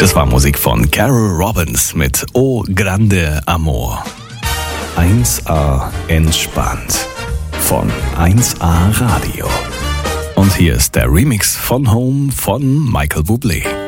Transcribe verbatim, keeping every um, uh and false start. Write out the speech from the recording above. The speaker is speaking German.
Das war Musik von Carol Robbins mit O Grande Amor. eins A entspannt von eins A Radio. Und hier ist der Remix von Home von Michael Bublé.